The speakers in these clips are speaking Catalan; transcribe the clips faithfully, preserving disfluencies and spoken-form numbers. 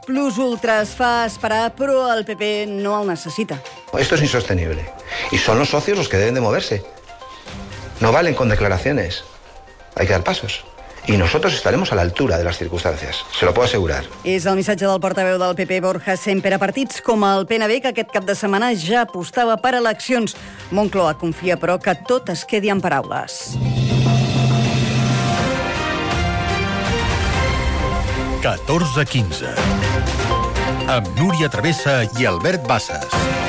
Plus Ultra es fa esperar, però el P P no el necessita. Esto es insostenible. Y son los socios los que deben de moverse. No valen con declaraciones. Hay que dar pasos. Y nosotros estaremos a la altura de las circunstancias, se lo puedo asegurar. És el missatge del portaveu del P P, Borja Semper, a partits com el P N B, que aquest cap de setmana ja apostava per eleccions. Moncloa confia, però, que tot es quedi en paraules. catorze quinze amb Núria Travessa i Albert Bassas.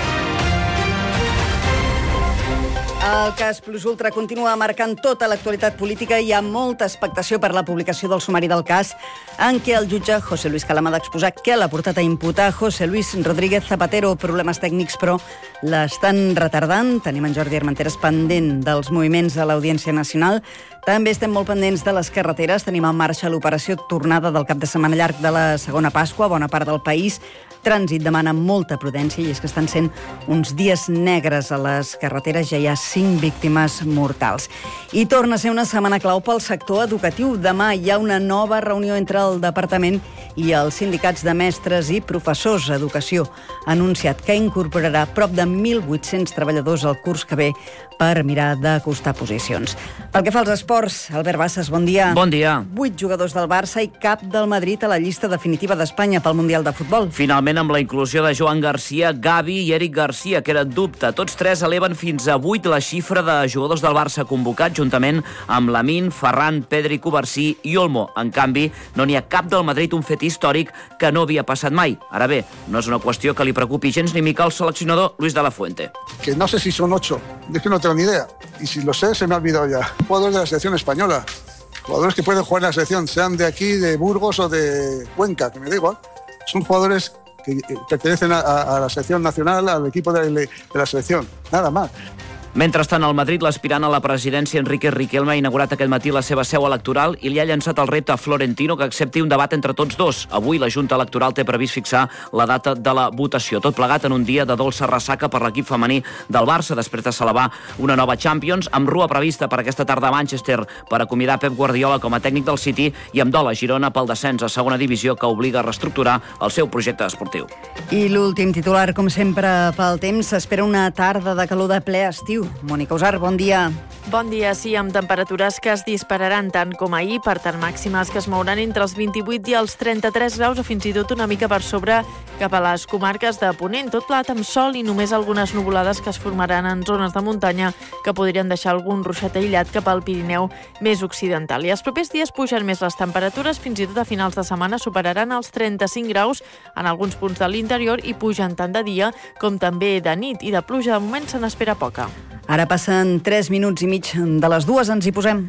El cas Plus Ultra continua marcant tota l'actualitat política i hi ha molta expectació per la publicació del sumari del cas, en què el jutge José Luis Calama ha d'exposar què l'ha portat a imputar José Luis Rodríguez Zapatero. Problemes tècnics, però, l'estan retardant. Tenim en Jordi Armenteres pendent dels moviments de l'Audiència Nacional. També estem molt pendents de les carreteres. Tenim en marxa l'operació tornada del cap de setmana llarg de la segona Pasqua. Bona part del país Trànsit demana molta prudència i és que estan sent uns dies negres a les carreteres. Ja hi ha cinc víctimes mortals. I torna a ser una setmana clau pel sector educatiu. Demà hi ha una nova reunió entre el Departament i els sindicats de mestres i professors. Educació ha anunciat que incorporarà prop de mil vuit-cents treballadors al curs que ve per mirar d'acostar posicions. Pel que fa als esports, Albert Bassas, bon dia. Bon dia. Vuit jugadors del Barça i cap del Madrid a la llista definitiva d'Espanya pel Mundial de Futbol. Finalment, amb la inclusió de Joan Garcia, Gavi i Eric Garcia, que era dubte. Tots tres eleven fins a vuit la xifra de jugadors del Barça convocats, juntament amb Lamine, Ferran, Pedri, Covarsí i Olmo. En canvi, no n'hi ha cap del Madrid, un fet històric que no havia passat mai. Ara bé, no és una qüestió que li preocupi gens ni mica al seleccionador Luis de la Fuente. Que no sé si son ocho, es que no tengo ni idea. Y si lo sé, se me ha olvidado ya. Jugadores de la selección española. Jugadores que pueden jugar en la selección, sean de aquí, de Burgos o de Cuenca, que me da igual. Son jugadores que pertenecen a, a la selección nacional, al equipo de, de la selección. Nada más. Mentrestant, al Madrid, l'aspirant a la presidència Enrique Riquelme ha inaugurat aquest matí la seva seu electoral i li ha llançat el repte a Florentino que accepti un debat entre tots dos. Avui la Junta Electoral té previst fixar la data de la votació. Tot plegat en un dia de dolça ressaca per l'equip femení del Barça, després de celebrar una nova Champions, amb rua prevista per aquesta tarda a Manchester per acomiadar Pep Guardiola com a tècnic del City i amb dol a Girona pel descens a segona divisió que obliga a reestructurar el seu projecte esportiu. I l'últim titular, com sempre, pel temps, s'espera una tarda de calor de ple estiu. Mònica Usar, bon dia. Bon dia, sí, amb temperatures que es dispararan tant com ahir, per tant màximes que es mouran entre els vint-i-vuit i els trenta-tres graus o fins i tot una mica per sobre cap a les comarques de Ponent. Tot plat amb sol i només algunes nuvolades que es formaran en zones de muntanya que podrien deixar algun ruixat aïllat cap al Pirineu més occidental. I els propers dies pugen més les temperatures, fins i tot a finals de setmana superaran els trenta-cinc graus en alguns punts de l'interior i pugen tant de dia com també de nit, i de pluja de moment se n'espera poca. Ara passen tres minuts i mig de les dues, ens hi posem.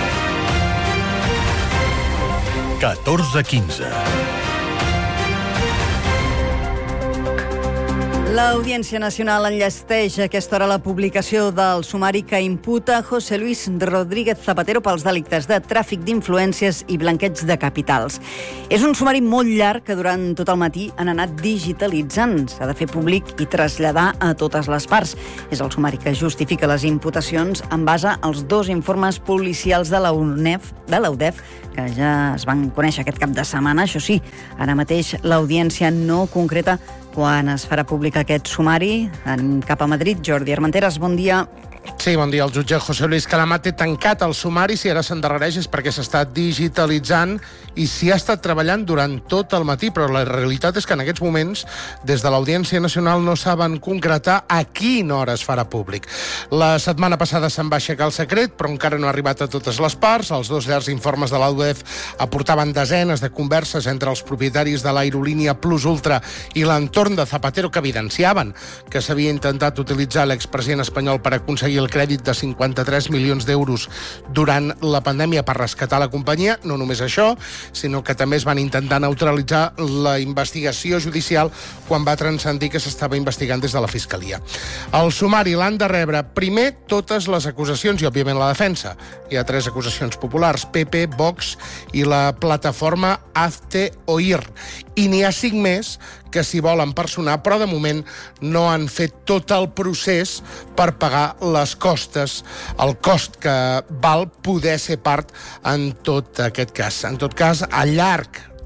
catorze quinze. L'Audiència Nacional enllesteix a aquesta hora la publicació del sumari que imputa José Luis Rodríguez Zapatero pels delictes de tràfic d'influències i blanqueig de capitals. És un sumari molt llarg que durant tot el matí han anat digitalitzant. S'ha de fer públic i traslladar a totes les parts. És el sumari que justifica les imputacions en base als dos informes policials de la U N E F, de la U D E F, que ja es van conèixer aquest cap de setmana. Això sí, ara mateix l'Audiència no concreta quan es farà públic aquest sumari. En cap a Madrid, Jordi Armenteres, bon dia. Sí, bon dia. El jutge José Luis Calama té tancat el sumari. Si ara s'endarrereix és perquè s'està digitalitzant i s'hi ha estat treballant durant tot el matí, però la realitat és que en aquests moments des de l'Audiència Nacional no saben concretar a quina hora es farà públic. La setmana passada se'n va aixecar el secret, però encara no ha arribat a totes les parts. Els dos llargs informes de la U D E F aportaven desenes de converses entre els propietaris de l'aerolínia Plus Ultra i l'entorn de Zapatero que evidenciaven que s'havia intentat utilitzar l'expresident espanyol per aconseguir el crèdit de cinquanta-tres milions d'euros durant la pandèmia per rescatar la companyia. No només això, sinó que també es van intentar neutralitzar la investigació judicial quan va transcendir que s'estava investigant des de la Fiscalia. El sumari l'han de rebre primer totes les acusacions i, òbviament, la defensa. Hi ha tres acusacions populars, P P, Vox i la plataforma Hazte Oír. I n'hi ha cinc més que s'hi volen personar, però de moment no han fet tot el procés per pagar les costes, el cost que val poder ser part en tot aquest cas. En tot cas, al llarg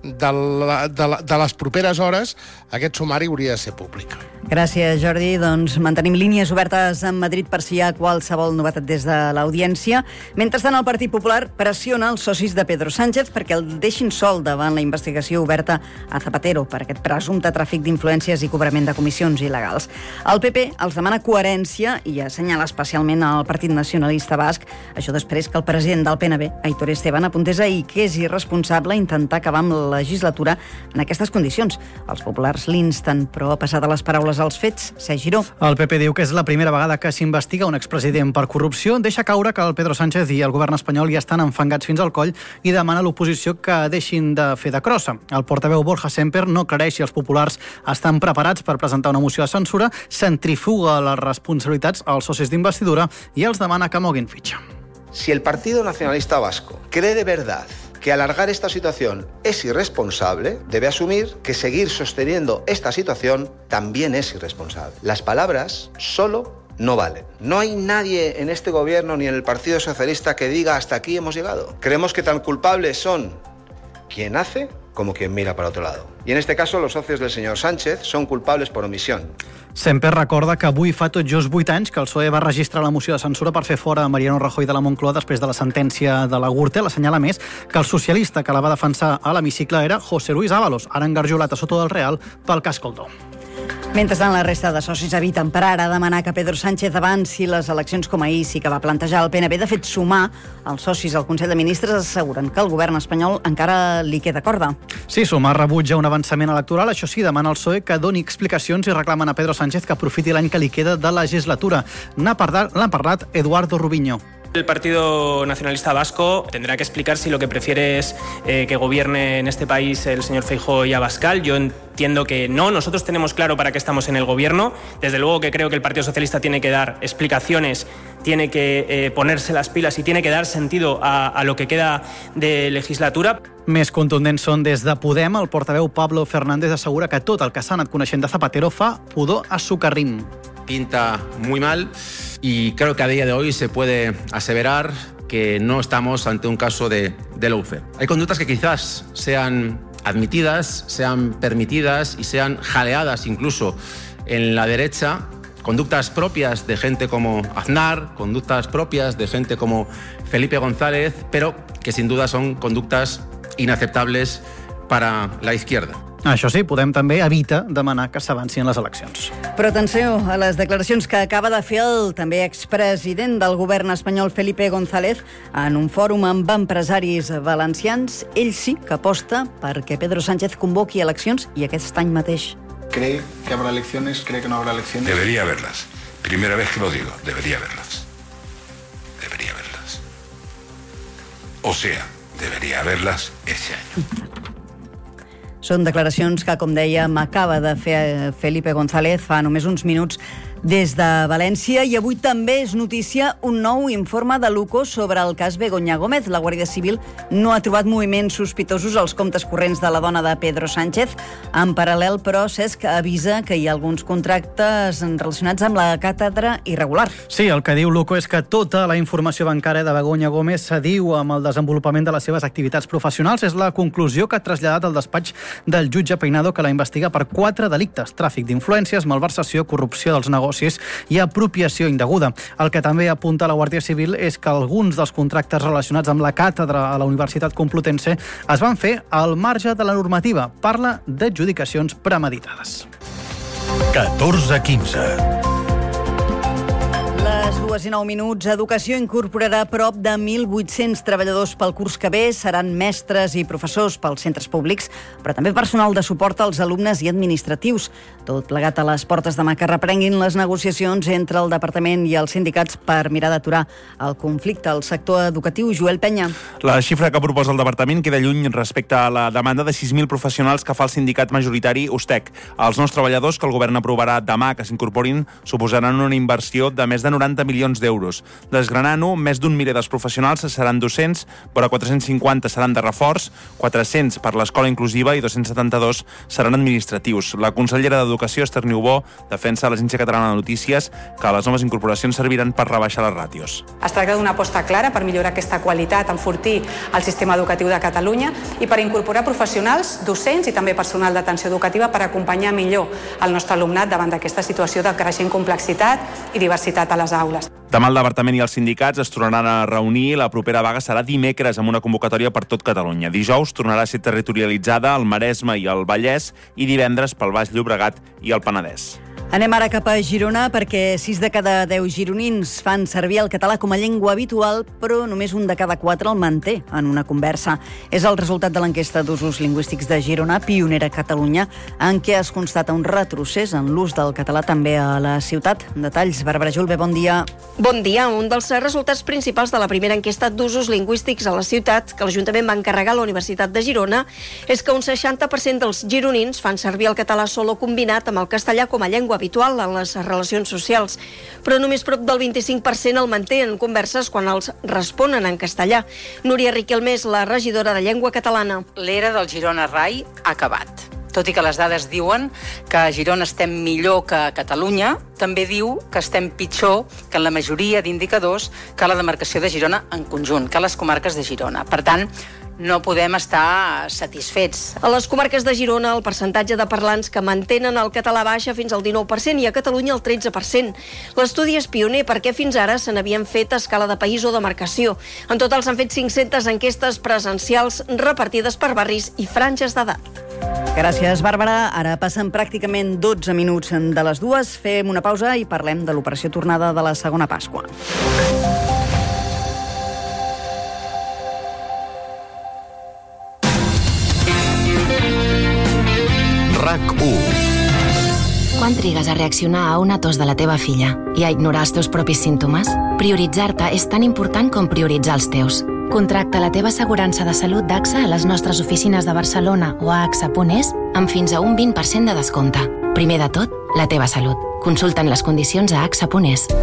de, la, de, la, de les properes hores aquest sumari hauria de ser públic. Gràcies, Jordi. Doncs mantenim línies obertes en Madrid per si hi ha qualsevol novetat des de l'Audiència. Mentrestant, el Partit Popular pressiona els socis de Pedro Sánchez perquè el deixin sol davant la investigació oberta a Zapatero per aquest presumpte tràfic d'influències i cobrament de comissions il·legals. El P P els demana coherència i assenyala especialment al Partit Nacionalista Basc, això després que el president del P N B, Aitor Esteban, apuntés ahir que és irresponsable intentar acabar amb la legislatura en aquestes condicions. Els populars l'insten, però a passar de les paraules als fets, Sergi Giró. El P P diu que és la primera vegada que s'investiga un expresident per corrupció, deixa caure que el Pedro Sánchez i el govern espanyol ja estan enfangats fins al coll i demana a l'oposició que deixin de fer de crossa. El portaveu Borja Semper no aclareix si els populars estan preparats per presentar una moció de censura, centrifuga les responsabilitats als socis d'investidura i els demana que moguin fitxa. Si el Partido Nacionalista Vasco cree de verdad que alargar esta situación es irresponsable, debe asumir que seguir sosteniendo esta situación también es irresponsable. Las palabras solo no valen. No hay nadie en este gobierno ni en el Partido Socialista que diga hasta aquí hemos llegado. Creemos que tan culpables son quien hace como quien mira para otro lado. Y en este caso los socios del señor Sánchez son culpables por omisión. Semper recorda que avui fa tot just vuit anys que el P S O E va registrar la moció de censura per fer fora Mariano Rajoy de la Moncloa després de la sentència de la Gürtel. Assenyala més que el socialista que la va defensar a l'hemicicle era José Luis Ábalos, ara engarjolat a sota del Real pel cas Coldo. Mentrestant, la resta de socis eviten per ara demanar que Pedro Sánchez avanci les eleccions com ahir sí que va plantejar el P N B. De fet, sumar els socis al Consell de Ministres asseguren que el govern espanyol encara li queda corda. Sí, Sumar rebutja un avançament electoral. Això sí, demana al P S O E que doni explicacions i reclamen a Pedro Sánchez que aprofiti l'any que li queda de legislatura. N'ha parlat, l'ha parlat Eduardo Rubiño. El Partido Nacionalista Vasco tendrá que explicar si lo que prefiere es eh, que gobierne en este país el señor Feijóo y Abascal. Yo entiendo que no, nosotros tenemos claro para qué estamos en el gobierno. Desde luego que creo que el Partido Socialista tiene que dar explicaciones, tiene que eh, ponerse las pilas i tiene que dar sentido a, a lo que queda de legislatura. Més contundents són des de Podem. El portaveu Pablo Fernández assegura que tot el que s'ha anat coneixent de Zapatero fa pudor a sucarrim. Pinta muy mal y creo que a día de hoy se puede aseverar que no estamos ante un caso de, de lawfare. Hay conductas que quizás sean admitidas, sean permitidas y sean jaleadas incluso en la derecha, conductas propias de gente como Aznar, conductas propias de gente como Felipe González, pero que sin duda son conductas inaceptables para la izquierda. Això sí, Podem també evita demanar que s'avancin les eleccions. Però atenció a les declaracions que acaba de fer el també expresident del govern espanyol Felipe González en un fòrum amb empresaris valencians. Ell sí que aposta perquè Pedro Sánchez convoqui eleccions i aquest any mateix. ¿Cree que habrá elecciones? ¿Cree que no habrá elecciones? Debería haberlas. Primera vez que lo digo, debería haberlas. Debería haberlas. O sea, debería haberlas este año. Són declaracions que, com dèiem, acaba de fer Felipe González fa només uns minuts des de València. I avui també és notícia un nou informe de l'U C O sobre el cas Begoña Gómez. La Guàrdia Civil no ha trobat moviments sospitosos als comptes corrents de la dona de Pedro Sánchez. En paral·lel, però, Cesc avisa que hi ha alguns contractes relacionats amb la càtedra irregular. Sí, el que diu l'U C O és que tota la informació bancària de Begoña Gómez s'adiu amb el desenvolupament de les seves activitats professionals. És la conclusió que ha traslladat el despatx del jutge Peinado, que la investiga per quatre delictes: tràfic d'influències, malversació, corrupció dels negocis i apropiació indeguda. El que també apunta la Guàrdia Civil és que alguns dels contractes relacionats amb la càtedra a la Universitat Complutense es van fer al marge de la normativa. Parla d'adjudicacions premeditades. catorze quinze. Les dues i nou minuts. Educació incorporarà prop de mil vuit-cents treballadors pel curs que ve. Seran mestres i professors pels centres públics, però també personal de suport als alumnes i administratius. Tot plegat a les portes demà que reprenguin les negociacions entre el departament i els sindicats per mirar d'aturar el conflicte al sector educatiu. Joel Penya. La xifra que proposa el departament queda lluny respecte a la demanda de sis mil professionals que fa el sindicat majoritari Ustec. Els nous treballadors que el govern aprovarà demà que s'incorporin suposaran una inversió de més de noranta quaranta milions d'euros. Desgranant-ho, més d'un miler dels professionals seran docents, però quatre-cents cinquanta seran de reforç, quatre-cents per l'escola inclusiva i dos-cents setanta-dos seran administratius. La consellera d'Educació, Esther Niubó, defensa a l'Agència Catalana de Notícies que les noves incorporacions serviran per rebaixar les ràtios. Es tracta d'una aposta clara per millorar aquesta qualitat, enfortir el sistema educatiu de Catalunya i per incorporar professionals, docents i també personal d'atenció educativa per acompanyar millor el nostre alumnat davant d'aquesta situació de creixent complexitat i diversitat a les aules. Demà el Departament i els sindicats es tornaran a reunir. La propera vaga serà dimecres amb una convocatòria per tot Catalunya. Dijous tornarà a ser territorialitzada al Maresme i al Vallès i divendres pel Baix Llobregat i el Penedès. Anem ara cap a Girona perquè sis de cada deu gironins fan servir el català com a llengua habitual, però només un de cada quatre el manté en una conversa. És el resultat de l'enquesta d'usos lingüístics de Girona, pionera a Catalunya, en què es constata un retrocés en l'ús del català també a la ciutat. Detalls, Bàrbara Julve, bon dia. Bon dia. Un dels resultats principals de la primera enquesta d'usos lingüístics a la ciutat, que l'Ajuntament va encarregar a la Universitat de Girona, és que un seixanta per cent dels gironins fan servir el català sol o combinat amb el castellà com a llengua habitual a les relacions socials, però només prop del vint-i-cinc per cent el manté en converses quan els responen en castellà. Núria Riquelme és la regidora de Llengua Catalana. L'era del Girona Rai ha acabat. Tot i que les dades diuen que a Girona estem millor que a Catalunya, també diu que estem pitjor que en la majoria d'indicadors que la demarcació de Girona en conjunt, que les comarques de Girona. Per tant, no podem estar satisfets. A les comarques de Girona, el percentatge de parlants que mantenen el català baixa fins al dinou per cent i a Catalunya el tretze per cent. L'estudi és pioner perquè fins ara se n'havien fet a escala de país o demarcació. En total s'han fet cinc-centes enquestes presencials repartides per barris i franges d'edat. Gràcies, Bàrbara. Ara passen pràcticament dotze minuts de les dues. Fem una pausa i parlem de l'operació tornada de la segona Pasqua. RAC u. Quan trigues a reaccionar a una tos de la teva filla i a ignorar els teus propis símptomes? Prioritzar-te és tan important com prioritzar els teus. Contracta la teva assegurança de salut d'A X A a les nostres oficines de Barcelona o a axa punt es amb fins a un vint per cent de descompte. Primer de tot, la teva salut. Consulta'n les condicions a axa punt es.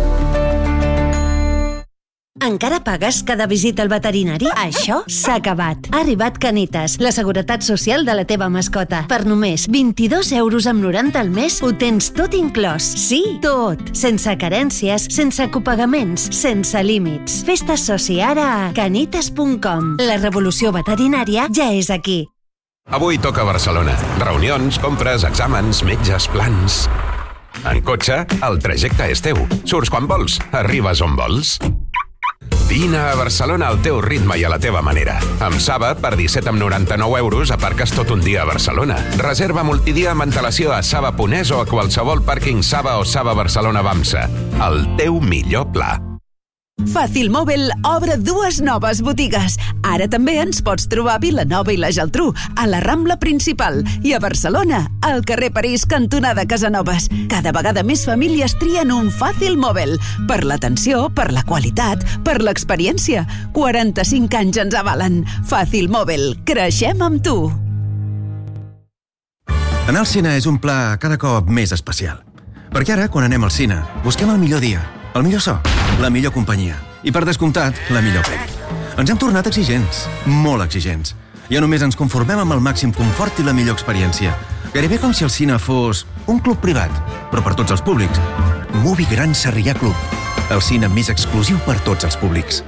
Encara pagues cada visita al veterinari? Això s'ha acabat. Ha arribat Canitas, la seguretat social de la teva mascota. Per només vint-i-dos euros amb noranta al mes ho tens tot inclòs. Sí, tot. Sense carències, sense copagaments, sense límits. Fes-te soci ara a canitas punt com. La revolució veterinària ja és aquí. Avui toca Barcelona. Reunions, compres, exàmens, metges, plans... En cotxe, el trajecte és teu. Surts quan vols, arribes on vols. Vine a Barcelona al teu ritme i a la teva manera. Amb Saba, per disset coma noranta-nou euros, aparques tot un dia a Barcelona. Reserva multidia amb antelació a saba punt es o a qualsevol pàrquing Saba o Saba Barcelona Bamsa. El teu millor pla. Fàcil Móvil obre dues noves botigues. Ara també ens pots trobar a Vilanova i la Geltrú, a la Rambla Principal, i a Barcelona, al carrer París, cantonada Casanovas. Cada vegada més famílies trien un Fàcil Móvil. Per l'atenció, per la qualitat, per l'experiència. quaranta-cinc anys ens avalen. Fàcil Móvil. Creixem amb tu. Anar al cine és un pla cada cop més especial. Perquè ara, quan anem al cine, busquem el millor dia, el millor so, la millor companyia i, per descomptat, la millor pel·li. Ens hem tornat exigents, molt exigents. Ja només ens conformem amb el màxim confort i la millor experiència. Gairebé com si el cine fos un club privat, però per tots els públics. Movie Gran Sarrià Club, el cine més exclusiu per tots els públics.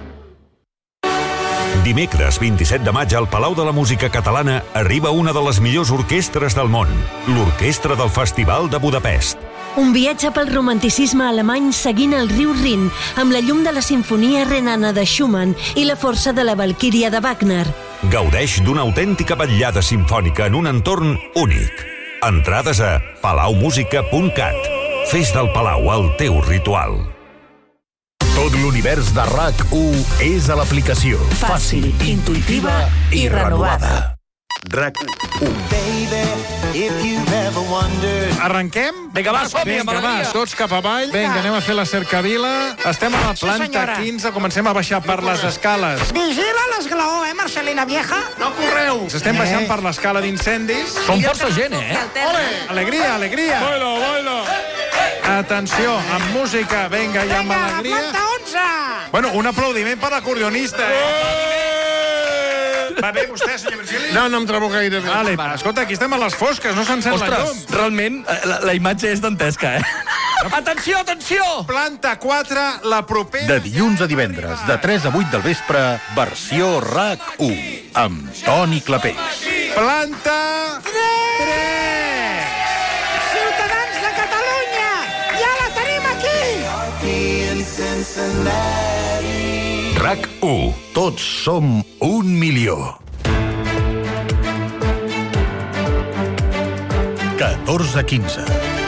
Dimecres vint-i-set de maig al Palau de la Música Catalana arriba una de les millors orquestres del món, l'Orquestra del Festival de Budapest. Un viatge pel romanticisme alemany seguint el riu Rin, amb la llum de la Sinfonia Renana de Schumann i la força de la Valquíria de Wagner. Gaudeix d'una autèntica vetllada simfònica en un entorn únic. Entrades a palau música punt cat. Fes del Palau el teu ritual. Tot l'univers de RAC u és a l'aplicació. Fàcil, intuïtiva i renovada. RAC u. Arrenquem? Vinga, va, som-hi, Vinga, va, tots cap avall. Vinga, anem a fer la cercavila. Estem a la planta Sí, quinze, comencem a baixar per les escales. Vigila l'esglaó, eh, Marcelina vieja? No correu! Estem baixant per l'escala d'incendis. Som força gent, eh? Ole! Alegria, alegria! Baila, baila! Atenció, amb música, vinga, i amb alegria. Vinga, la planta onze! Bueno, un aplaudiment per l'acordionista, eh? Va bé, vostè, senyor Virgili? No, no em trobo gaire bé. Vale, escolta, aquí estem a les fosques, no s'encén la llum. Ostres, realment, la, la imatge és dantesca, eh? Atenció, atenció! Planta quatre, la propera... De dilluns a divendres, de tres a vuit del vespre, versió RAC u, amb Toni Clapés. Planta... tres! Ciutadans de Catalunya, ja la tenim aquí! RAC u, tots som un milió. catorze quinze.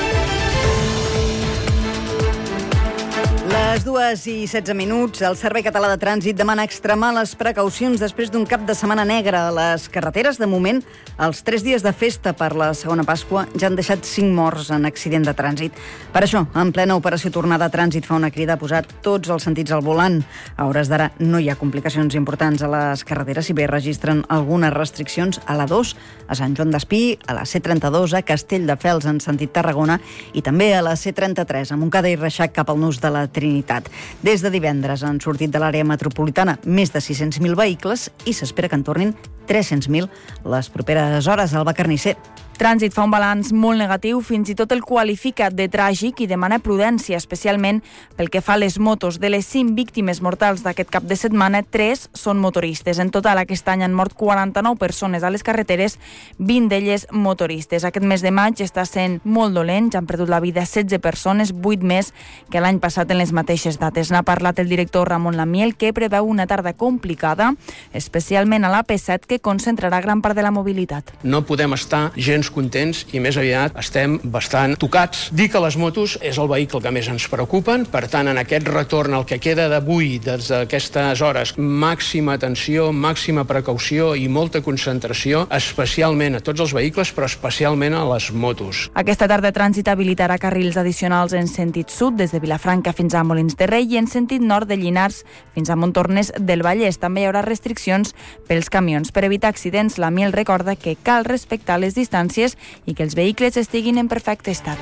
Les dues i setze minuts, el Servei Català de Trànsit demana extremar les precaucions després d'un cap de setmana negre a les carreteres. De moment, els tres dies de festa per la segona Pasqua ja han deixat cinc morts en accident de trànsit. Per això, en plena operació Tornada a Trànsit fa una crida a posar tots els sentits al volant. A hores d'ara no hi ha complicacions importants a les carreteres, si bé registren algunes restriccions a la dos, a Sant Joan d'Espí, a la C trenta-dos, a Castelldefels en sentit Tarragona i també a la C trenta-tres, a Montcada i Reixac cap al nus de la Trinitat. Des de divendres han sortit de l'àrea metropolitana més de sis-cents mil vehicles i s'espera que en tornin tres-cents mil les properes hores. Alba Carnisser. Trànsit fa un balanç molt negatiu, fins i tot el qualifica de tràgic i demana prudència, especialment pel que fa a les motos. De les cinc víctimes mortals d'aquest cap de setmana, tres són motoristes. En total, aquest any han mort quaranta-nou persones a les carreteres, vint d'elles motoristes. Aquest mes de maig està sent molt dolent, ja han perdut la vida setze persones, vuit més que l'any passat en les mateixes dates. N'ha parlat el director Ramon Lamiel, que preveu una tarda complicada, especialment a l'A P set, que concentrarà gran part de la mobilitat. No podem estar gens contents i més aviat estem bastant tocats. Dir que les motos és el vehicle que més ens preocupen, per tant, en aquest retorn, el que queda d'avui, des d'aquestes hores, màxima atenció, màxima precaució i molta concentració, especialment a tots els vehicles, però especialment a les motos. Aquesta tarda Trànsit habilitarà carrils addicionals en sentit sud, des de Vilafranca fins a Molins de Rei, i en sentit nord de Llinars fins a Montornès del Vallès. També hi haurà restriccions pels camions. Per evitar accidents, la Miel recorda que cal respectar les distàncies i que els vehicles estiguin en perfecte estat.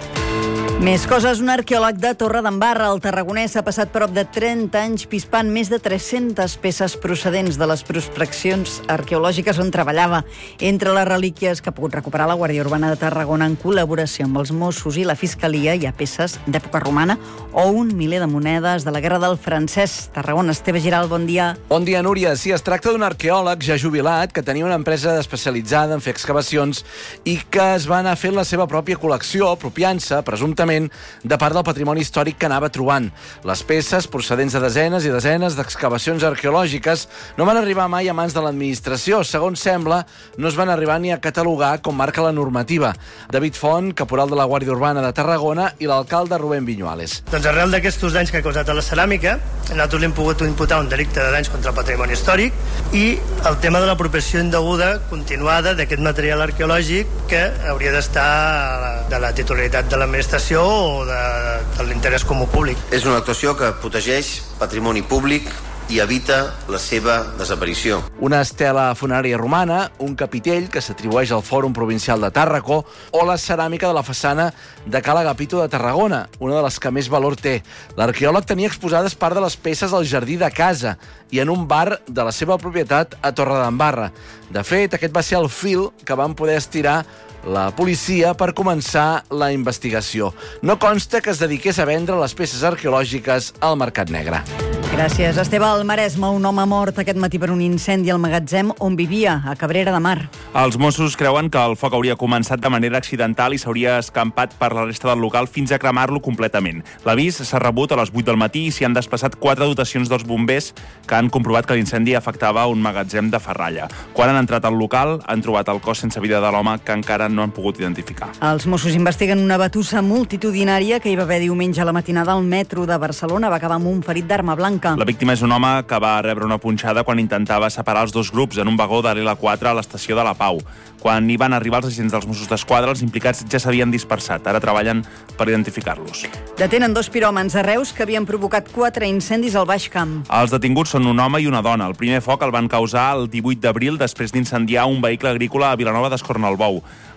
Més coses. Un arqueòleg de Torredembarra, al Tarragonès, ha passat prop de trenta anys pispant més de tres-centes peces procedents de les prospeccions arqueològiques on treballava. Entre les relíquies que ha pogut recuperar la Guàrdia Urbana de Tarragona en col·laboració amb els Mossos i la Fiscalia hi ha peces d'època romana o un miler de monedes de la Guerra del Francès. Tarragona, Esteve Giral, bon dia. Bon dia, Núria. Sí, es tracta d'un arqueòleg ja jubilat que tenia una empresa especialitzada en fer excavacions i que es va anar fent la seva pròpia col·lecció, apropiant-se, presumptament, de part del patrimoni històric que anava trobant. Les peces, procedents de desenes i desenes d'excavacions arqueològiques, no van arribar mai a mans de l'administració. Segons sembla, no es van arribar ni a catalogar com marca la normativa. David Font, caporal de la Guàrdia Urbana de Tarragona, i l'alcalde Rubén Viñuales. Doncs arrel d'aquests danys que ha causat a la ceràmica, nosaltres li hem pogut imputar un delicte de danys contra el patrimoni històric i el tema de l'apropiació indeguda continuada d'aquest material arqueològic que hauria d'estar de la titularitat de l'administració o de, de l'interès comú públic. És una actuació que protegeix patrimoni públic i evita la seva desaparició. Una estela funerària romana, un capitell que s'atribueix al Fòrum Provincial de Tàrraco o la ceràmica de la façana de Cala Agapito de Tarragona, una de les que més valor té. L'arqueòleg tenia exposades part de les peces al jardí de casa i en un bar de la seva propietat a Torredembarra. De fet, aquest va ser el fil que van poder estirar la policia per començar la investigació. No consta que es dediqués a vendre les peces arqueològiques al mercat negre. Gràcies, Esteve. Al Maresme, un home mort aquest matí per un incendi al magatzem on vivia, a Cabrera de Mar. Els Mossos creuen que el foc hauria començat de manera accidental i s'hauria escampat per la resta del local fins a cremar-lo completament. L'avís s'ha rebut a les vuit del matí i s'hi han desplaçat quatre dotacions dels bombers que han comprovat que l'incendi afectava un magatzem de ferralla. Quan han entrat al local, han trobat el cos sense vida de l'home que encara no han pogut identificar. Els Mossos investiguen una batussa multitudinària que hi va haver diumenge a la matinada al metro de Barcelona. Va acabar amb un ferit d'arma blanca. La víctima és un home que va rebre una punxada quan intentava separar els dos grups en un vagó de l'L quatre a l'estació de la Pau. Quan hi van arribar els agents dels Mossos d'Esquadra, els implicats ja s'havien dispersat. Ara treballen per identificar-los. Detenen dos piròmans a Reus que havien provocat quatre incendis al Baix Camp. Els detinguts són un home i una dona. El primer foc el van causar el divuit d'abril després d'incendiar un vehicle agrícola a Vilanova d'Escornalbou.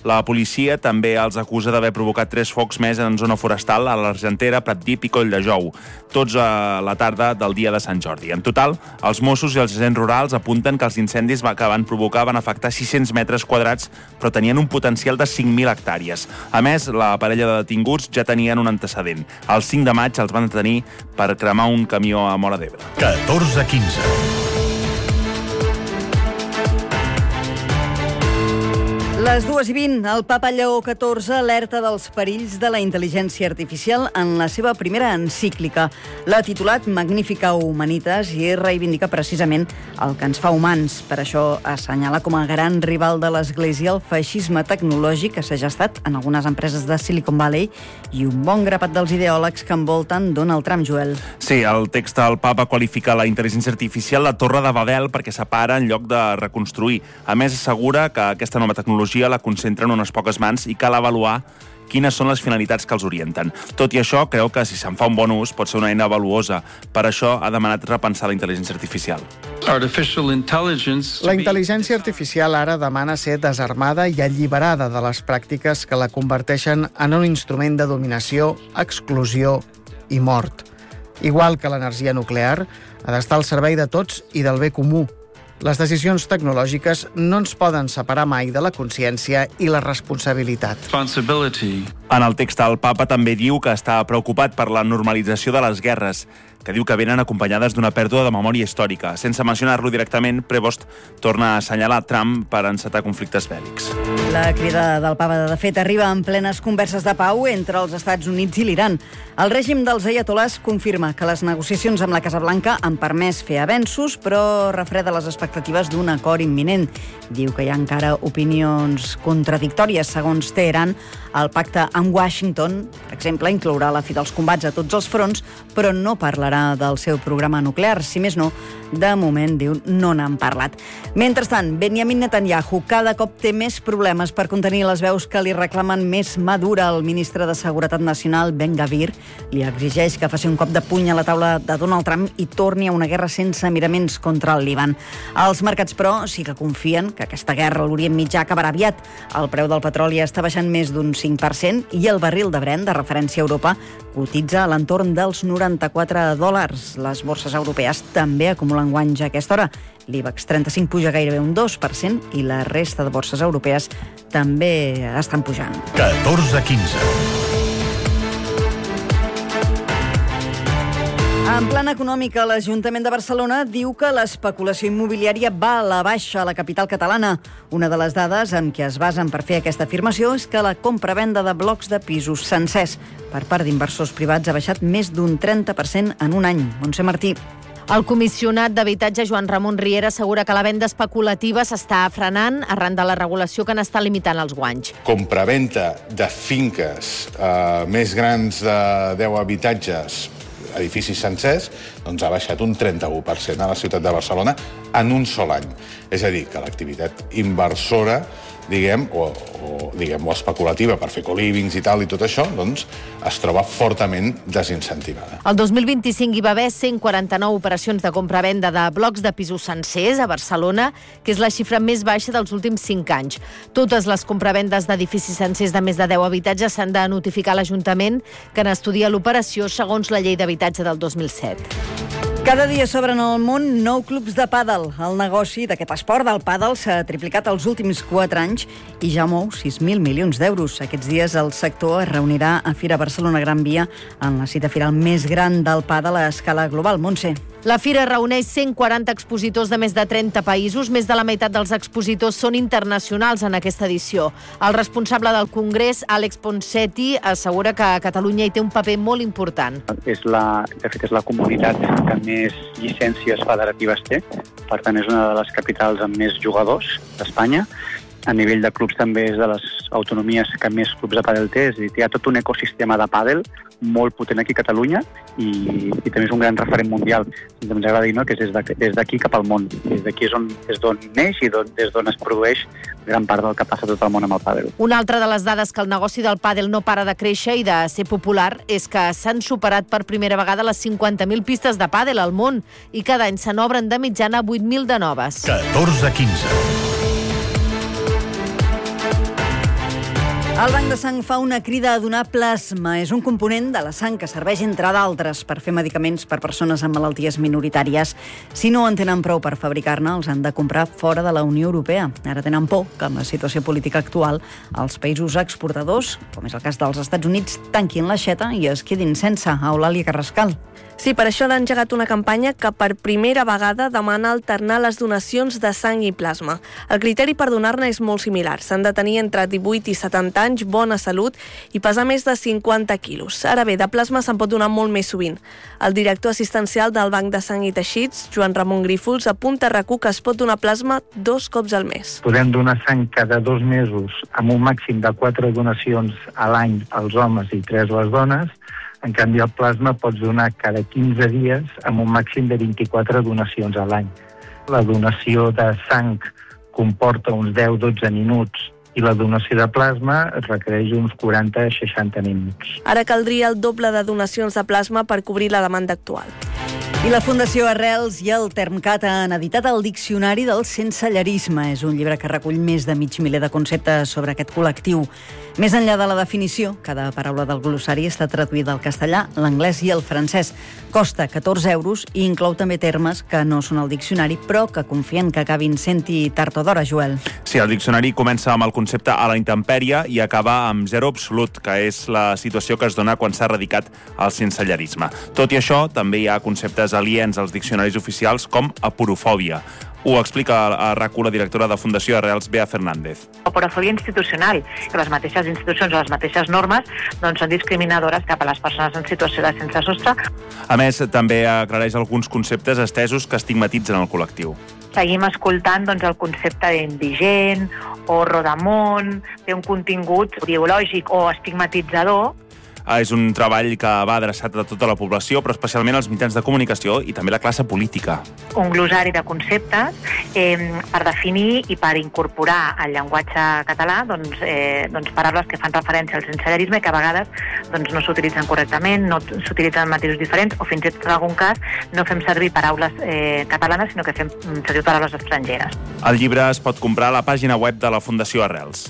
La policia també els acusa d'haver provocat tres focs més en zona forestal a l'Argentera, Pratdip i Coll de Jou, tots a la tarda del dia de Sant Jordi. En total, els Mossos i els agents rurals apunten que els incendis que van provocar van afectar sis-cents metres quadrats, però tenien un potencial de cinc mil hectàrees. A més, la parella de detinguts ja tenien un antecedent. El cinc de maig els van detenir per cremar un camió a Móra d'Ebre. catorze quinze. Les dues i vint, el papa Lleó catorze alerta dels perills de la intel·ligència artificial en la seva primera encíclica. L'ha titulat Magnifica Humanitas i reivindica precisament el que ens fa humans. Per això assenyala com a gran rival de l'Església el feixisme tecnològic que s'ha gestat en algunes empreses de Silicon Valley i un bon grapat dels ideòlegs que envolten Donald Trump, Joel. Sí, el text del papa qualifica la intel·ligència artificial la torre de Babel perquè separa en lloc de reconstruir. A més, assegura que aquesta nova tecnologia la concentra en unes poques mans i cal avaluar quines són les finalitats que els orienten. Tot i això, creu que si se'n fa un bon ús pot ser una eina valuosa. Per això ha demanat repensar la intel·ligència artificial. La intel·ligència artificial ara demana ser desarmada i alliberada de les pràctiques que la converteixen en un instrument de dominació, exclusió i mort. Igual que l'energia nuclear, ha d'estar al servei de tots i del bé comú. Les decisions tecnològiques no ens poden separar mai de la consciència i la responsabilitat. En el text, el papa també diu que està preocupat per la normalització de les guerres, que diu que venen acompanyades d'una pèrdua de memòria històrica. Sense mencionar-lo directament, Prevost torna a assenyalar Trump per encetar conflictes bèl·lics. La crida del papa, de fet, arriba en plenes converses de pau entre els Estats Units i l'Iran. El règim dels aiatolars confirma que les negociacions amb la Casa Blanca han permès fer avenços, però refreda les expectatives d'un acord imminent. Diu que hi ha encara opinions contradictòries. Segons Teheran, el pacte amb Washington, per exemple, inclourà la fi dels combats a tots els fronts, però no parlarà del seu programa nuclear. Si més no, de moment, diu, no n'han parlat. Mentrestant, Benjamin Netanyahu cada cop té més problemes per contenir les veus que li reclamen més mà dura. El ministre de Seguretat Nacional, Ben Gvir, li exigeix que faci un cop de puny a la taula de Donald Trump i torni a una guerra sense miraments contra el Líban. Els mercats, però, sí que confien que aquesta guerra a l'Orient Mitjà acabarà aviat. El preu del petroli està baixant més d'un cinc per cent i el barril de Brent, de referència a Europa, cotitza a l'entorn dels noranta-quatre dòlars. Les borses europees també acumulen guanys a aquesta hora. L'IBEX trenta-cinc puja gairebé un dos per cent i la resta de borses europees també estan pujant. catorze quinze. En plan econòmic, l'Ajuntament de Barcelona diu que l'especulació immobiliària va a la baixa a la capital catalana. Una de les dades en què es basen per fer aquesta afirmació és que la compra-venda de blocs de pisos sencers per part d'inversors privats ha baixat més d'un trenta per cent en un any. Montse Martí. El comissionat d'habitatge Joan Ramon Riera assegura que la venda especulativa s'està frenant arran de la regulació que n'està limitant els guanys. Compraventa de finques eh, més grans de deu habitatges, edificis sencers, doncs ha baixat un trenta-u per cent a la ciutat de Barcelona en un sol any. És a dir, que l'activitat inversora, diguem, o, o, diguem, o especulativa per fer colivings i tal i tot això, doncs es troba fortament desincentivada. El dos mil vint-i-cinc hi va haver cent quaranta-nou operacions de compra-venda de blocs de pisos sencers a Barcelona, que és la xifra més baixa dels últims cinc anys. Totes les compravendes d'edificis sencers de més de deu habitatges s'han de notificar a l'Ajuntament, que n'estudia l'operació segons la llei d'habitatge del dos mil set. Cada dia s'obren al món nou clubs de pàdel. El negoci d'aquest esport del pàdel s'ha triplicat els últims quatre anys i ja mou sis mil milions d'euros. Aquests dies el sector es reunirà a Fira Barcelona Gran Via en la cita firal més gran del pàdel a escala global. Montse. La fira reuneix cent quaranta expositors de més de trenta països. Més de la meitat dels expositors són internacionals en aquesta edició. El responsable del Congrés, Àlex Ponseti, assegura que Catalunya hi té un paper molt important. És la, de fet, és la comunitat que més llicències federatives té. Per tant, és una de les capitals amb més jugadors d'Espanya. A nivell de clubs també és de les autonomies que més clubs de pàdel té. És a dir, hi ha tot un ecosistema de pàdel molt potent aquí a Catalunya i, i també és un gran referent mundial. Ens agrada dir, no?, que és des d'aquí cap al món. Des d'aquí és, on, és d'on neix i d'on, des d'on es produeix gran part del que passa a tot el món amb el pàdel. Una altra de les dades que el negoci del pàdel no para de créixer i de ser popular és que s'han superat per primera vegada les cinquanta mil pistes de pàdel al món i cada any se n'obren de mitjana vuit mil de noves. catorze quinze. El Banc de Sang fa una crida a donar plasma. És un component de la sang que serveix, entre d'altres, per fer medicaments per persones amb malalties minoritàries. Si no en tenen prou per fabricar-ne, els han de comprar fora de la Unió Europea. Ara tenen por que amb la situació política actual els països exportadors, com és el cas dels Estats Units, tanquin l'aixeta i es quedin sense. Eulàlia Carrascal. Sí, per això han engegat una campanya que per primera vegada demana alternar les donacions de sang i plasma. El criteri per donar-ne és molt similar. S'han de tenir entre divuit i setanta anys, bona salut i pesar més de cinquanta quilos. Ara bé, de plasma se'n pot donar molt més sovint. El director assistencial del Banc de Sang i Teixits, Joan Ramon Grífols, apunta a RAC1 que es pot donar plasma dos cops al mes. Podem donar sang cada dos mesos amb un màxim de quatre donacions a l'any als homes i tres a les dones. En canvi, el plasma pots donar cada quinze dies amb un màxim de vint-i-quatre donacions a l'any. La donació de sang comporta uns deu a dotze minuts i la donació de plasma requereix uns quaranta a seixanta minuts. Ara caldria el doble de donacions de plasma per cobrir la demanda actual. I la Fundació Arrels i el Termcat han editat el Diccionari del Sensellerisme. És un llibre que recull més de mig miler de conceptes sobre aquest col·lectiu. Més enllà de la definició, cada paraula del glossari està traduïda al castellà, l'anglès i el francès. Costa catorze euros i inclou també termes que no són al diccionari, però que confien que acabin sent-hi tard o d'hora, Joel. Sí, el diccionari comença amb el concepte a la intempèrie i acaba amb zero absolut, que és la situació que es dona quan s'ha erradicat el sensellerisme. Tot i això, també hi ha conceptes aliens als diccionaris oficials com aporofòbia. Ho explica a RAC1 la directora de Fundació Arrels, Bea Fernández. Aporofòbia institucional, que les mateixes institucions o les mateixes normes doncs, són discriminadores cap a les persones en situació de sense sostre. A més, també aclareix alguns conceptes estesos que estigmatitzen el col·lectiu. Seguim escoltant doncs, el concepte d'indigent o rodamón, té un contingut ideològic o estigmatitzador. És un treball que va adreçat a tota la població, però especialment als mitjans de comunicació i també la classe política. Un glossari de conceptes eh, per definir i per incorporar al llenguatge català doncs, eh, doncs paraules que fan referència al sensellerisme i que a vegades doncs, no s'utilitzen correctament, no s'utilitzen en matisos diferents o fins i tot en algun cas no fem servir paraules eh, catalanes, sinó que fem servir paraules estrangeres. El llibre es pot comprar a la pàgina web de la Fundació Arrels.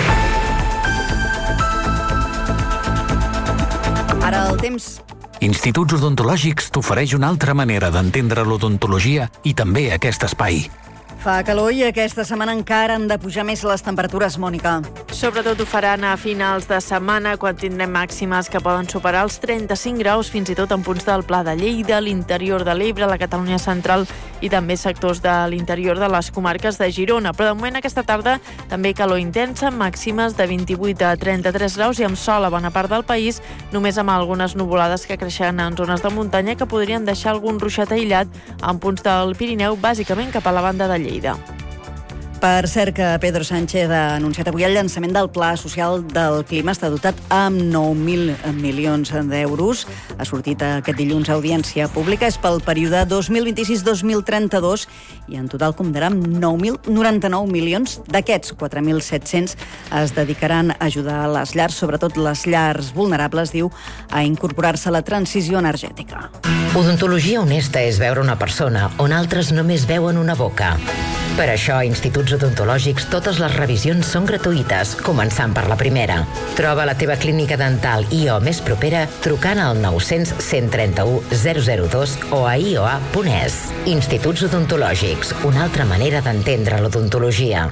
Ara el temps. Instituts Odontològics t'ofereix una altra manera d'entendre l'odontologia i també aquest espai. Fa calor i aquesta setmana encara han de pujar més les temperatures, Mònica. Sobretot ho faran a finals de setmana, quan tindrem màximes que poden superar els trenta-cinc graus, fins i tot en punts del Pla de Lleida, l'interior de l'Ebre, la Catalunya central i també sectors de l'interior de les comarques de Girona. Però de moment aquesta tarda també calor intensa, màximes de vint-i-vuit a trenta-tres graus i amb sol a bona part del país, només amb algunes nuvolades que creixen en zones de muntanya que podrien deixar algun ruixat aïllat en punts del Pirineu, bàsicament cap a la banda de Lleida. Per cert que Pedro Sánchez ha anunciat avui el llançament del Pla Social del Clima. Està dotat amb nou mil milions d'euros. Ha sortit aquest dilluns a audiència pública. És pel període dos mil vint-i-sis dos mil trenta-dos i en total comptarà amb nou mil noranta-nou milions. D'aquests, quatre mil set-cents es dedicaran a ajudar a les llars, sobretot les llars vulnerables, diu, a incorporar-se a la transició energètica. Odontologia honesta és veure una persona on altres només veuen una boca. Per això, a Instituts Odontològics, totes les revisions són gratuïtes, començant per la primera. Troba la teva clínica dental I O més propera trucant al nou-cents cent trenta-u zero zero dos o a i o a punt es. Instituts Odontològics, una altra manera d'entendre l'odontologia.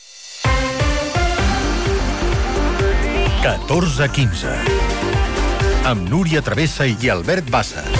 catorze quinze amb Núria Travessa i Albert Bassas.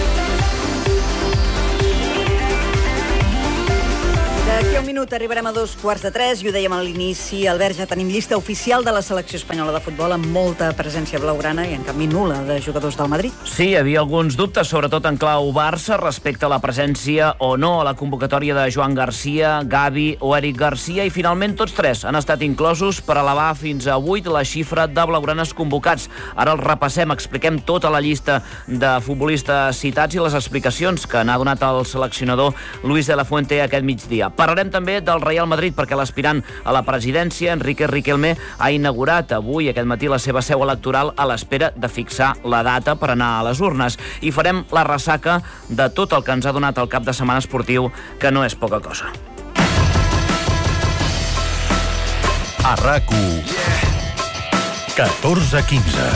D'aquí a un minut arribarem a dos quarts de tres i ho dèiem a l'inici, Albert, ja tenim llista oficial de la selecció espanyola de futbol amb molta presència blaugrana i en canvi nul·la de jugadors del Madrid. Sí, hi havia alguns dubtes, sobretot en clau Barça, respecte a la presència o no a la convocatòria de Joan Garcia, Gavi o Eric Garcia, i finalment tots tres han estat inclosos per elevar fins a vuit la xifra de blaugranes convocats. Ara els repassem, expliquem tota la llista de futbolistes citats i les explicacions que n'ha donat el seleccionador Luis de la Fuente aquest migdia. Parlarem també del Real Madrid perquè l'aspirant a la presidència, Enrique Riquelme, ha inaugurat avui, aquest matí, la seva seu electoral a l'espera de fixar la data per anar a les urnes. I farem la ressaca de tot el que ens ha donat el cap de setmana esportiu, que no és poca cosa. A RAC-u, catorze quinze.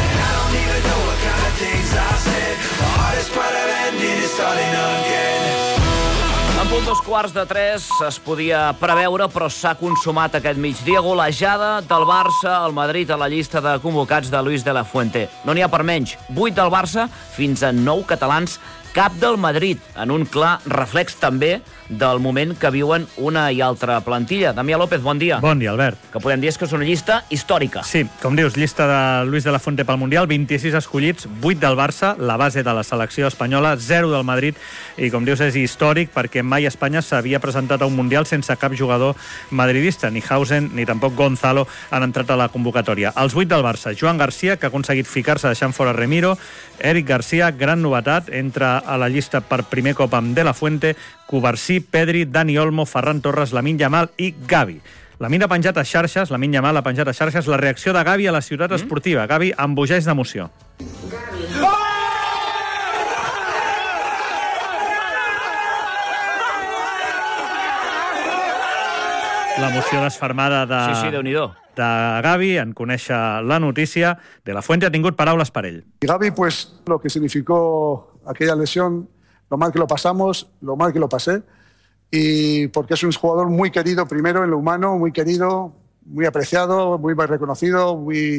En punt dos quarts de tres es podia preveure, però s'ha consumat aquest migdia golejada del Barça al Madrid a la llista de convocats de Luis de la Fuente. No n'hi ha per menys. Vuit del Barça fins a nou catalans, cap del Madrid, en un clar reflex també del moment que viuen una i altra plantilla. Damià López, bon dia. Bon dia, Albert. Que podem dir és que és una llista històrica. Sí, com dius, llista de Luis de la Fuente pel Mundial, vint-i-sis escollits, vuit del Barça, la base de la selecció espanyola, zero del Madrid, i com dius és històric perquè mai Espanya s'havia presentat a un Mundial sense cap jugador madridista, ni Hausen ni tampoc Gonzalo han entrat a la convocatòria. Els vuit del Barça, Joan Garcia, que ha aconseguit ficar-se deixant fora Remiro, Eric Garcia, gran novetat, entra a la llista per primer cop amb De La Fuente, Cubarsí, Pedri, Dani Olmo, Ferran Torres, Lamine Yamal i Gavi. Lamine ha penjat a xarxes, Lamine Yamal ha penjat a xarxes la reacció de Gavi a la ciutat mm? esportiva. Gavi embogeix d'emoció. L'emoció desfermada de... Sí, sí, Déu-n'hi-do. de Gavi en conèixer la notícia. De la Fuente ha tingut paraules per ell. Y Gavi, pues, lo que significó aquella lesión, lo mal que lo pasamos, lo mal que lo pasé, y porque es un jugador muy querido, primero en lo humano, muy querido, muy apreciado, muy reconocido, muy...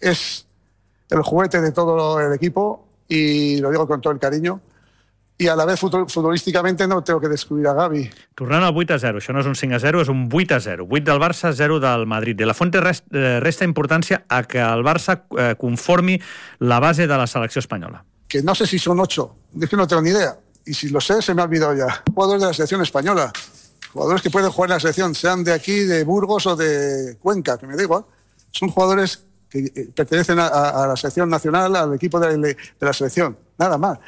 es el juguete de todo el equipo, y lo digo con todo el cariño. I a la vez futbolísticamente no tengo que descubrir a Gavi. Tornant al vuit a zero, això no és un cinc a zero, és un vuit a zero. vuit del Barça, zero del Madrid. De la Fuente resta importància a que el Barça conformi la base de la selecció espanyola. Que no sé si son ocho, es que no tengo ni idea. Y si lo sé, se me ha olvidado ya. Jugadores de la selección española, jugadores que pueden jugar en la selección, sean de aquí, de Burgos o de Cuenca, que me da igual. Son jugadores que pertenecen a, a la selección nacional, al equipo de, de la selección, nada más.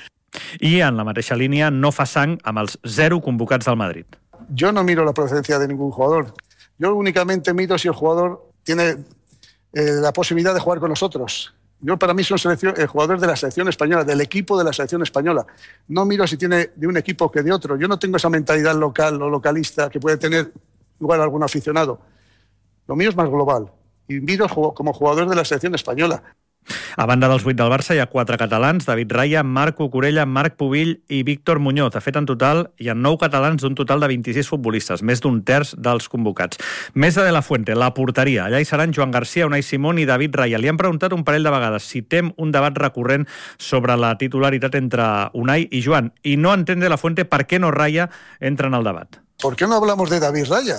I en la mateixa línia no fa sang amb els zero convocats del Madrid. Yo no miro la procedencia de ningún jugador. Yo únicamente miro si el jugador tiene eh, la posibilidad de jugar con nosotros. Yo, para mí, son selección, eh, jugadores de la selección española, del equipo de la selección española. No miro si tiene de un equipo que de otro. Yo no tengo esa mentalidad local o localista que puede tener igual algún aficionado. Lo mío es más global. Y miro como jugador de la selección española. A banda dels vuit del Barça hi ha quatre catalans, David Raya, Marc Cucurella, Marc Pubill i Víctor Muñoz. De fet, en total hi ha nou catalans d'un total de vint-i-sis futbolistes, més d'un terç dels convocats. Més de De La Fuente, la porteria. Allà hi seran Joan Garcia, Unai Simón i David Raya. Li han preguntat un parell de vegades si tem un debat recurrent sobre la titularitat entre Unai i Joan. I no entén De La Fuente per què no Raya entra en el debat. ¿Por qué no hablamos de David Raya?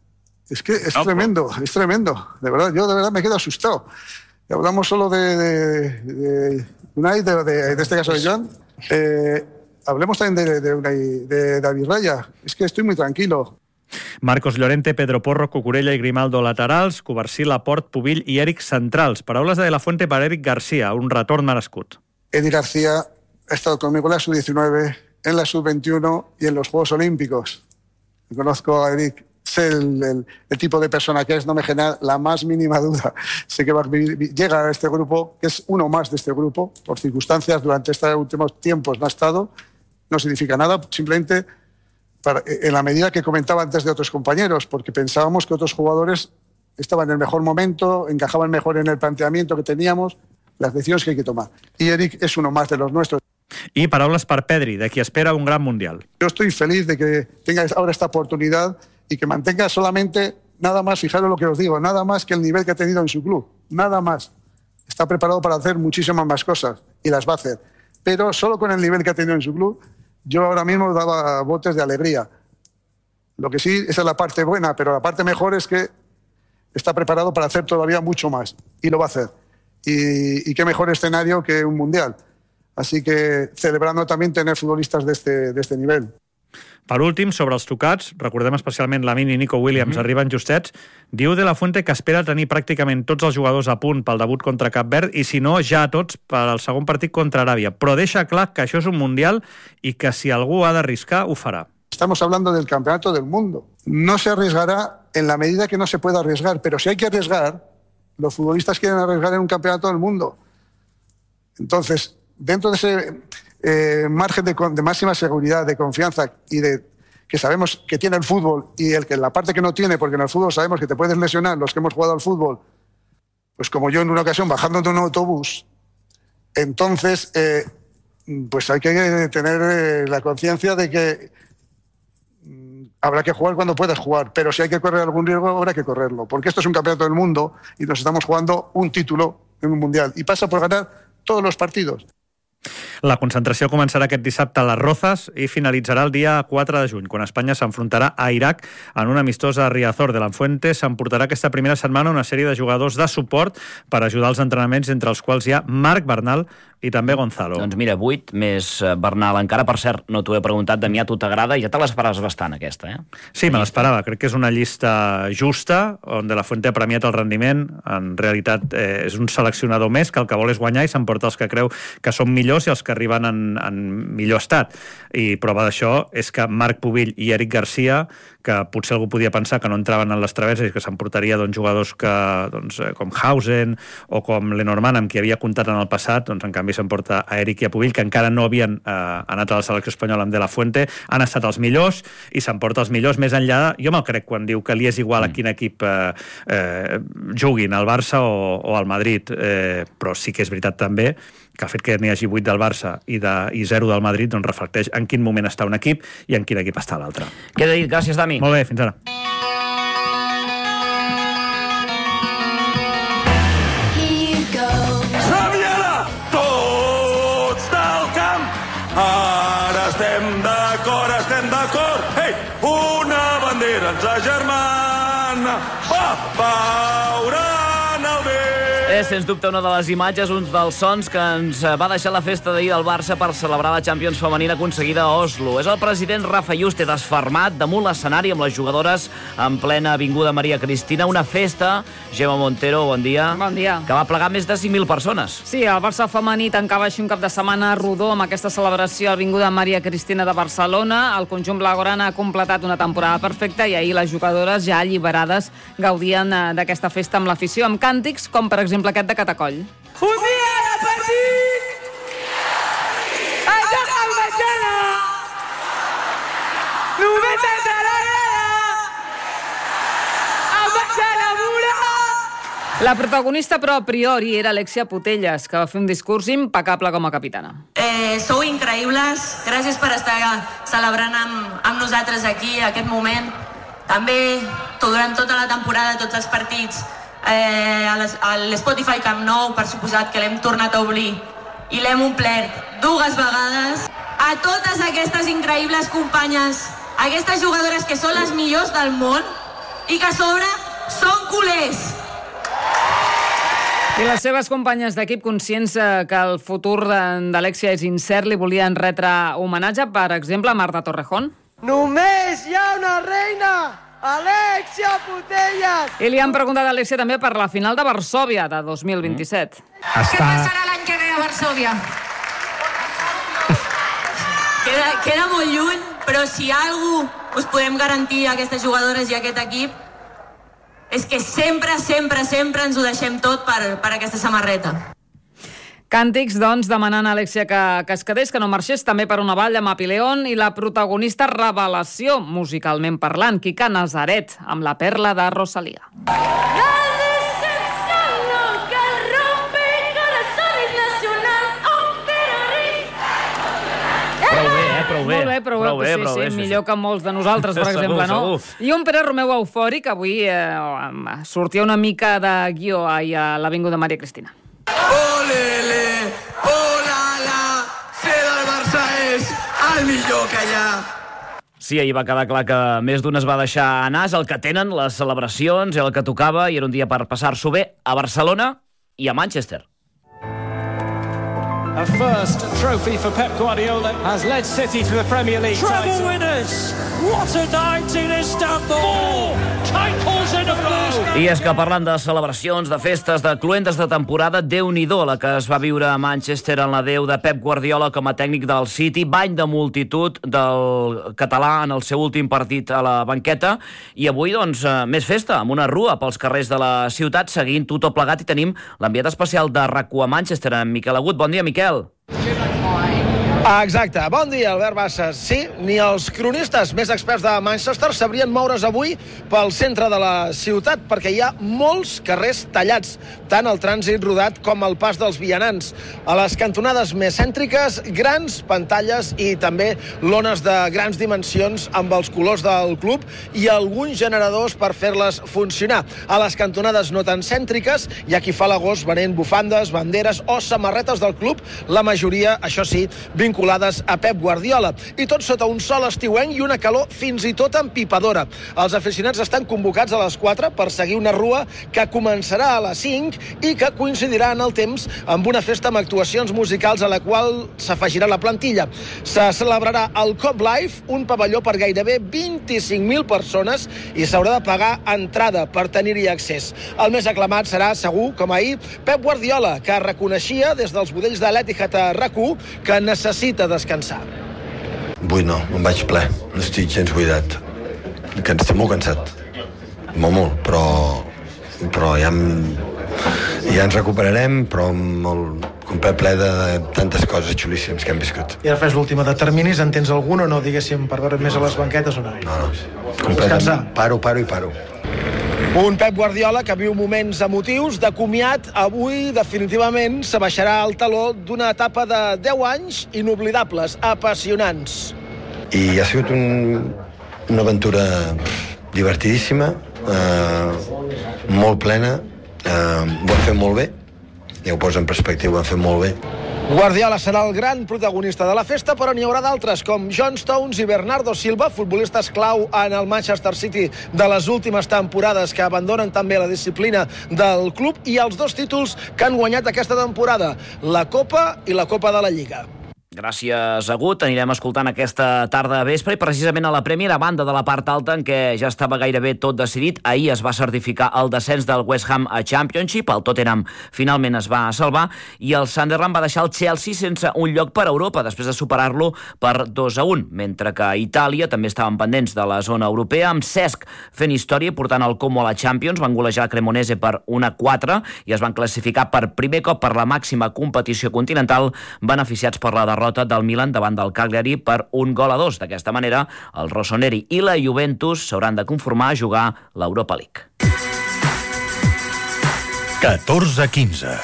Es que es no, tremendo, es tremendo. De verdad, yo de verdad me quedo asustado. Y hablamos solo de, de, de Unai, de, de, de este caso de Joan. Eh, hablemos también de, de, Unai, de David Raya. Es que estoy muy tranquilo. Marcos Llorente, Pedro Porro, Cucurella i Grimaldo laterals, Cubarsí, Laporte, Pubill i Eric centrals. Paraules de De La Fuente per Eric Garcia, un retorn merescut. Eric Garcia ha estado conmigo en la sub diecinueve, en la sub veintiuno y en los Juegos Olímpicos. Conozco a Eric. Sé el, el, el tipo de persona que es, no me genera la más mínima duda. Sé que va a vivir, llega a este grupo, que es uno más de este grupo, por circunstancias, durante estos últimos tiempos no ha estado, no significa nada, simplemente para, en la medida que comentaba antes de otros compañeros, porque pensábamos que otros jugadores estaban en el mejor momento, encajaban mejor en el planteamiento que teníamos, las decisiones que hay que tomar. Y Eric es uno más de los nuestros. I paraules per Pedri, de qui espera un gran Mundial. Yo estoy feliz de que tenga ahora esta oportunidad y que mantenga solamente, nada más, fijaros lo que os digo, nada más que el nivel que ha tenido en su club, nada más. Está preparado para hacer muchísimas más cosas y las va a hacer. Pero solo con el nivel que ha tenido en su club, yo ahora mismo daba botes de alegría. Lo que sí, esa es la parte buena, pero la parte mejor es que está preparado para hacer todavía mucho más y lo va a hacer. Y, y qué mejor escenario que un Mundial. Así que celebrando también tener futbolistas de este, de este nivel. Per últim, sobre els tocats, recordem especialment Lamine i Nico Williams, mm-hmm. arriben justets, diu De La Fuente que espera tenir pràcticament tots els jugadors a punt pel debut contra Cap Verd i, si no, ja a tots per al segon partit contra Aràbia. Però deixa clar que això és un Mundial i que si algú ha d'arriscar, ho farà. Estamos hablando del campeonato del mundo. No se arriesgará en la medida que no se pueda arriesgar, pero si hay que arriesgar, los futbolistas quieren arriesgar en un campeonato del mundo. Entonces, dentro de ese eh, margen de, de máxima seguridad, de confianza y de que sabemos que tiene el fútbol y el que la parte que no tiene, porque en el fútbol sabemos que te puedes lesionar, los que hemos jugado al fútbol, pues como yo en una ocasión bajando de un autobús, entonces eh, pues hay que tener eh, la conciencia de que mm, habrá que jugar cuando puedas jugar, pero si hay que correr algún riesgo habrá que correrlo, porque esto es un campeonato del mundo y nos estamos jugando un título en un mundial y pasa por ganar todos los partidos. La concentració començarà aquest dissabte a les Rozas i finalitzarà el dia quatre de juny, quan Espanya s'enfrontarà a Iraq en un amistós a Riazor de la Fuente. S'emportarà aquesta primera setmana una sèrie de jugadors de suport per ajudar als entrenaments, entre els quals hi ha Marc Bernal i també Gonzalo. Doncs mira, vuit més Bernal. Encara, per cert, no t'ho he preguntat, Damià, tu t'agrada i ja te l'esperaves bastant, aquesta, eh? Sí, me l'esperava. Crec que és una llista justa, on de la Fuente ha premiat el rendiment. En realitat, eh, és un seleccionador més que el que vol és guanyar i s'emporta els que creu que són millors i els que arriben en, en millor estat. I prova d'això és que Marc Pubill i Eric Garcia, que potser algú podia pensar que no entraven en les traveses i que s'emportaria doncs, jugadors que, doncs, com Hausen o com Lenormand, amb qui havia comptat en el passat, doncs en canvi s'emporta a Eric i a Pubill, que encara no havien eh, anat a la selecció espanyola amb De La Fuente, han estat els millors i s'emporta els millors més enllà. Jo me'l crec quan diu que li és igual a quin equip eh, eh, juguin, al Barça o, o al Madrid, eh, però sí que és veritat també que el fet que n'hi hagi vuit del Barça i, de, i zero del Madrid doncs reflecteix en quin moment està un equip i en quin equip està l'altre. Queda dit. Gràcies, Dami. Molt bé, fins ara. Xaviera! Tots del camp! Ara estem d'acord, estem d'acord! Ei! Una bandera ens agermana! Va! Veuran el bé! És, sens dubte, una de les imatges, un dels sons que ens va deixar la festa d'ahir del Barça per celebrar la Champions femenina aconseguida a Oslo. És el president Rafa Yuste desfermat damunt l'escenari amb les jugadores en plena avinguda Maria Cristina. Una festa, Gemma Montero, bon dia. Bon dia. Que va plegar més de cinc mil persones. Sí, el Barça femení tancava així un cap de setmana rodó amb aquesta celebració a avinguda Maria Cristina de Barcelona. El conjunt blaugrana ha completat una temporada perfecta i ahir les jugadores, ja alliberades, gaudien d'aquesta festa amb l'afició, amb càntics com, per exemple, aquest de Catacoll. Un dia de partit! Això és el Batxana! Només entrarà el Batxana Mura! La protagonista, però, a priori, era Alexia Putellas, que va fer un discurs impecable com a capitana. Eh, sou increïbles. Gràcies per estar celebrant amb, amb nosaltres aquí, aquest moment. També durant tota la temporada, tots els partits, Eh, a l'Spotify Camp Nou, per suposat que l'hem tornat a obrir i l'hem omplert dues vegades. A totes aquestes increïbles companyes, aquestes jugadores que són les millors del món i que a sobre són culers. I les seves companyes d'equip, conscients que el futur d'Alexia és incert, li volien retre homenatge, per exemple, a Marta Torrejón. Només hi ha una reina! Alexia Putellas! I li han preguntat a Alexia també per la final de Varsòvia de dos mil vint-i-set. Mm. Què passarà l'any que ve a Varsòvia? queda, queda molt lluny, però si algú us podem garantir a aquestes jugadores i a aquest equip és que sempre, sempre, sempre ens ho deixem tot per, per aquesta samarreta. Càntics, doncs, demanant a Alexia que, que es quedés, que no marxés, també per una balla amb Apileón, i la protagonista revelació, musicalment parlant, Kika Nazaret, amb la perla de Rosalía. Prou bé, eh? Prou bé. Molt bé, prou, prou bé, sí, prou sí, bé, sí, millor sí. que molts de nosaltres, per Segur, exemple, no? segur. I un Pere Romeu eufòric, avui eh, sortia una mica de guió ahir a l'Avinguda Maria Cristina. Olele, olala, ser del Barça és el millor que hi ha. Sí, ahir va quedar clar que més d'un es va deixar anar, és el que tenen les celebracions, el que tocava, i era un dia per passar-s'ho bé a Barcelona i a Manchester. A first trophy for Pep Guardiola has led City to the Premier League title. Treble winners! What a night in Istanbul! Four titles in a row! I és que parlant de celebracions, de festes, de cluentes de temporada, Déu-n'hi-do la que es va viure a Manchester en la deu de Pep Guardiola com a tècnic del City, bany de multitud del català en el seu últim partit a la banqueta, i avui, doncs, més festa, amb una rua pels carrers de la ciutat, seguint-ho tot plegat, i tenim l'enviat especial de RAC u a Manchester, en Miquel Agut. Bon dia, Miquel. Ah, exacte. Bon dia, Albert Bassas. Sí, ni els cronistes més experts de Manchester sabrien moure's avui pel centre de la ciutat, perquè hi ha molts carrers tallats, tant el trànsit rodat com el pas dels vianants. A les cantonades més cèntriques, grans pantalles i també lones de grans dimensions amb els colors del club i alguns generadors per fer-les funcionar. A les cantonades no tan cèntriques hi ha qui fa l'agost venent bufandes, banderes o samarretes del club, la majoria, això sí, vinculades a Pep Guardiola. I tot sota un sol estiuenc i una calor fins i tot empipadora. Els aficionats estan convocats a les quatre per seguir una rua que començarà a les cinc i que coincidirà en el temps amb una festa amb actuacions musicals a la qual s'afegirà la plantilla. Se celebrarà el Cop Live, un pavelló per gairebé vint-i-cinc mil persones, i s'haurà de pagar entrada per tenir-hi accés. El més aclamat serà, segur, com ahir, Pep Guardiola, que reconeixia des dels budells de l'Etihad a RAC u que necessita descansar. Avui no, em vaig ple, no estic gens buidat, que estic molt cansat, molt, molt, però, però ja, em, ja ens recuperarem, però molt, un ple ple de tantes coses xulíssimes que hem viscut. I ara fes l'última de terminis, en tens algun o no, diguéssim, per veure més a les banquetes o no? No, no, completament, paro, paro i paro. Un Pep Guardiola que viu moments emotius de comiat. Avui, definitivament, se baixarà el taló d'una etapa de deu anys inoblidables, apassionants. I ha sigut un, una aventura divertidíssima, eh, molt plena, eh, ho hem fet molt bé, ja ho poso en perspectiva, ho hem fet molt bé. Guardiola serà el gran protagonista de la festa, però n'hi haurà d'altres, com John Stones i Bernardo Silva, futbolistes clau en el Manchester City de les últimes temporades, que abandonen també la disciplina del club, i els dos títols que han guanyat aquesta temporada, la Copa i la Copa de la Lliga. Gràcies, Agut. Anirem escoltant aquesta tarda de vespre i precisament a la Premier, a banda de la part alta en què ja estava gairebé tot decidit. Ahir es va certificar el descens del West Ham a Championship, el Tottenham finalment es va salvar i el Sunderland va deixar el Chelsea sense un lloc per a Europa després de superar-lo per dos a un, mentre que a Itàlia també estaven pendents de la zona europea, amb Cesc fent història i portant el Como a la Champions. Van golejar a Cremonese per un a quatre i es van classificar per primer cop per la màxima competició continental, beneficiats per la derrota del Milan davant del Cagliari per un gol a dos. D'aquesta manera, el Rossoneri i la Juventus s'hauran de conformar a jugar l'Europa League. catorze quinze.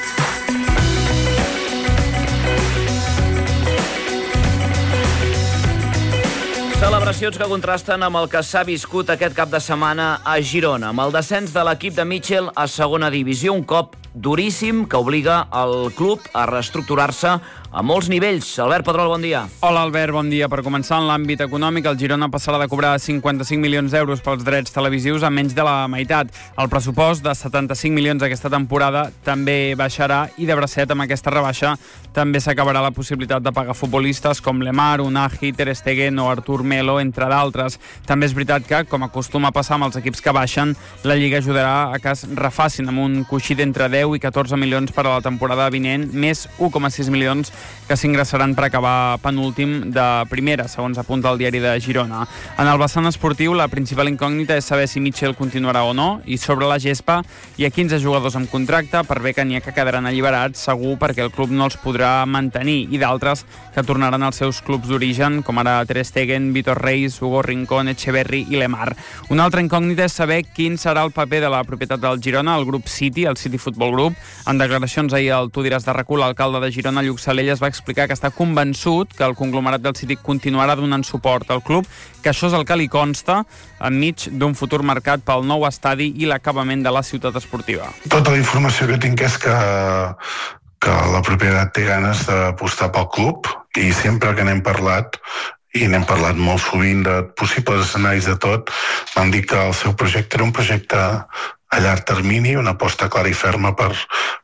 Celebracions que contrasten amb el que s'ha viscut aquest cap de setmana a Girona, amb el descens de l'equip de Mitchell a segona divisió, un cop duríssim que obliga el club a reestructurar-se a molts nivells. Albert Pedrol, bon dia. Hola, Albert, bon dia. Per començar, en l'àmbit econòmic, el Girona passarà de cobrar cinquanta-cinc milions d'euros pels drets televisius a menys de la meitat. El pressupost de setanta-cinc milions aquesta temporada també baixarà i de bracet amb aquesta rebaixa també s'acabarà la possibilitat de pagar futbolistes com Lemar, Unai, Ter Stegen o Artur Melo, entre d'altres. També és veritat que, com acostuma a passar amb els equips que baixen, la Lliga ajudarà a que es refacin amb un coixí d'entre deu i catorze milions per a la temporada vinent, més un coma sis milions que s'ingressaran per acabar penúltim de primera, segons apunta el diari de Girona. En el vessant esportiu, la principal incògnita és saber si Mitchell continuarà o no, i sobre la gespa hi ha quinze jugadors amb contracte, per bé que n'hi ha que quedaran alliberats, segur, perquè el club no els podrà mantenir, i d'altres que tornaran als seus clubs d'origen, com ara Ter Stegen, Vitor Reis, Hugo Rincón, Echeverri i Lemar. Una altra incògnita és saber quin serà el paper de la propietat del Girona, el grup City, el City Football Group. En declaracions ahir al Tu diràs de RAC u, l'alcalde de Girona, Lluc Salelles, va explicar que està convençut que el conglomerat del City continuarà donant suport al club, que això és el que li consta enmig d'un futur marcat pel nou estadi i l'acabament de la ciutat esportiva. Tota la informació que tinc és que, que la propietat té ganes d'apostar pel club, i sempre que n'hem parlat, i n'hem parlat molt sovint de possibles escenaris de tot, van dir que el seu projecte era un projecte a llarg termini, una aposta clara i ferma per,